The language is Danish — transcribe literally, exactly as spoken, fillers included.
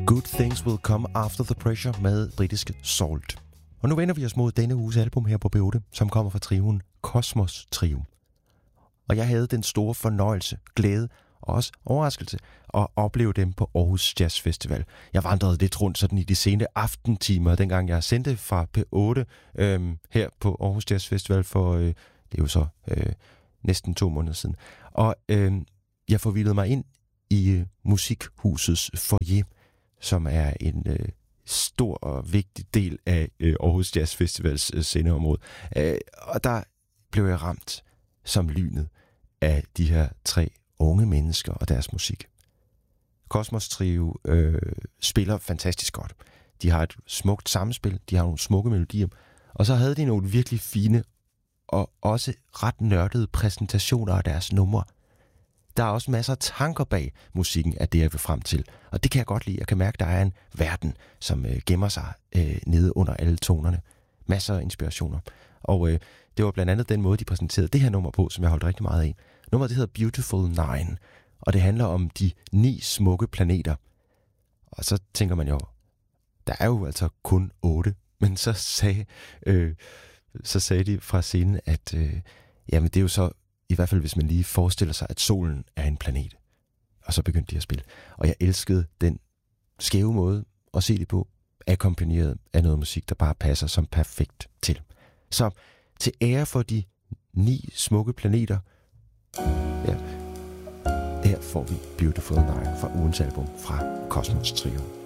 Good Things Will Come After the Pressure med britiske Salt. Og nu vender vi os mod denne uges album her på B otte, som kommer fra trioen Kosmos Trio. Og jeg havde den store fornøjelse, glæde og også overraskelse at opleve dem på Aarhus Jazz Festival. Jeg vandrede lidt rundt sådan i de sene aftentimer, dengang jeg sendte fra P otte øhm, her på Aarhus Jazz Festival for, øh, det er jo så øh, næsten to måneder siden. Og øh, jeg forvildede mig ind i øh, Musikhusets foyer, som er en øh, stor og vigtig del af øh, Aarhus Jazz Festivals øh, sceneområde. Øh, og der blev jeg ramt som lynet af de her tre unge mennesker og deres musik. Kosmos Trio øh, spiller fantastisk godt. De har et smukt samspil, de har nogle smukke melodier, og så havde de nogle virkelig fine og også ret nørdede præsentationer af deres numre. Der er også masser af tanker bag musikken af det, jeg vil frem til. Og det kan jeg godt lide. Jeg kan mærke, at der er en verden, som øh, gemmer sig øh, nede under alle tonerne. Masser af inspirationer. Og øh, det var blandt andet den måde, de præsenterede det her nummer på, som jeg holdt rigtig meget af. Nummeret det hedder Beautiful Nine, og det handler om de ni smukke planeter. Og så tænker man jo, der er jo altså kun otte. Men så sagde, øh, så sagde de fra scenen, at øh, jamen det er jo så, i hvert fald hvis man lige forestiller sig, at solen er en planet. Og så begyndte de at spille. Og jeg elskede den skæve måde at se det på, akkompagneret af noget musik, der bare passer som perfekt til. Så til ære for de ni smukke planeter, ja, her får vi Beautiful Nine fra ugens album fra Kosmos Trio.